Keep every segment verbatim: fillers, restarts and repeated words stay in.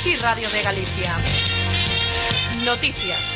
Sí, Radio de Galicia. Noticias.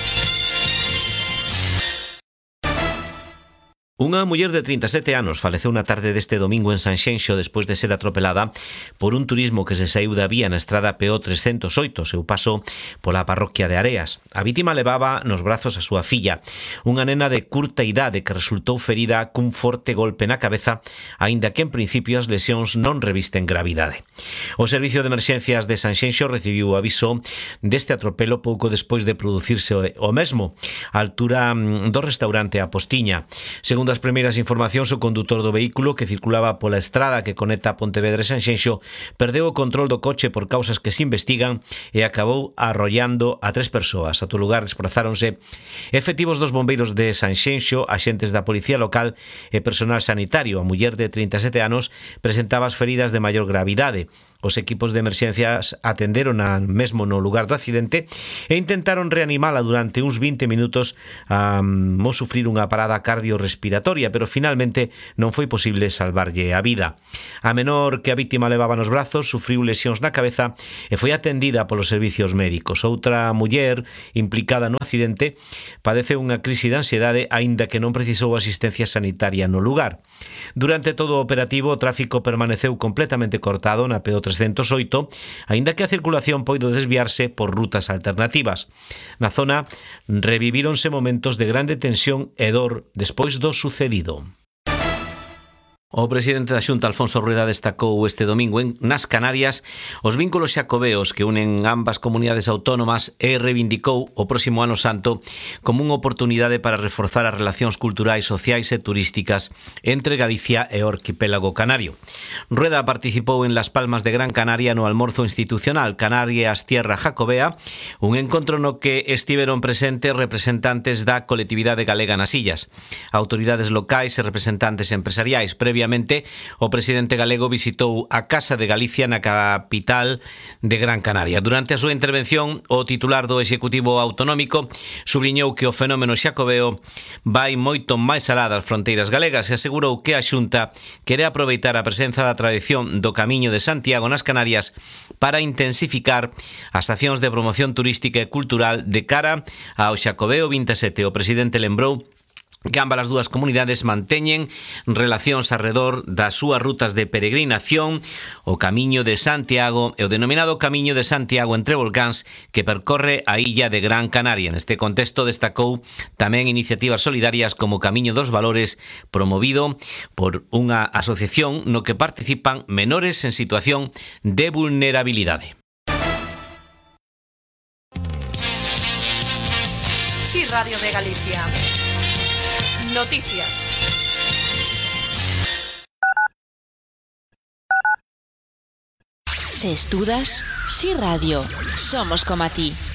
Unha muller de trinta e sete anos faleceu na tarde deste domingo en Sanxenxo despois de ser atropelada por un turismo que se saíu da vía na estrada P O trescentos oito, seu paso pola parroquia de Areas. A vítima levaba nos brazos a súa filla, unha nena de curta idade que resultou ferida cun forte golpe na cabeza, aínda que en principio as lesións non revisten gravidade. O Servicio de Emerxencias de Sanxenxo recibiu o aviso deste atropelo pouco despois de producirse o mesmo, á altura do restaurante A Postiña. Segundo as primeiras informacións, o condutor do vehículo que circulaba pola estrada que conecta Pontevedra e Sanxenxo perdeu o control do coche por causas que se investigan e acabou arrollando a tres persoas. A todo lugar desprazáronse efectivos dos bombeiros de Sanxenxo, axentes da policía local e personal sanitario. A muller de trinta e sete anos presentaba as feridas de maior gravidade. Os equipos de emerxencias atenderon a mesmo no lugar do accidente e intentaron reanimala durante uns vinte minutos a um, sufrir unha parada cardiorrespiratoria, pero finalmente non foi posible salvarlle a vida. A menor que a vítima levaba nos brazos sufriu lesións na cabeza e foi atendida polos servicios médicos. Outra muller implicada no accidente padeceu unha crise de ansiedade aínda que non precisou asistencia sanitaria no lugar. Durante todo o operativo, o tráfico permaneceu completamente cortado na P O trescentos oito, aínda que a circulación poido desviarse por rutas alternativas. Na zona revivíronse momentos de grande tensión e dor despois do sucedido. O presidente da Xunta, Alfonso Rueda, destacou este domingo en nas Canarias os vínculos xacobeos que unen ambas comunidades autónomas e reivindicou o próximo Ano Santo como unha oportunidade para reforzar as relacións culturais, sociais e turísticas entre Galicia e o arquipélago canario. Rueda participou en Las Palmas de Gran Canaria no almorzo institucional Canarias Tierra Jacobea, un encontro no que estiveron presentes representantes da colectividade galega nas illas, autoridades locais e representantes empresariais. Previa o presidente galego visitou a Casa de Galicia na capital de Gran Canaria. Durante a súa intervención, o titular do Executivo Autonómico subliñou que o fenómeno xacobeo vai moito máis alá das fronteiras galegas e asegurou que a Xunta quere aproveitar a presenza da tradición do Camiño de Santiago nas Canarias para intensificar as accións de promoción turística e cultural de cara ao Xacobeo vinte e sete. O presidente lembrou que ambas as dúas comunidades manteñen relacións arredor das súas rutas de peregrinación, o Camiño de Santiago e o denominado Camiño de Santiago entre volcáns que percorre a illa de Gran Canaria. Neste contexto destacou tamén iniciativas solidarias como Camiño dos Valores, promovido por unha asociación no que participan menores en situación de vulnerabilidade. Sí, Radio de Galicia. Noticias. Se estudas, Sí Radio, somos como a ti.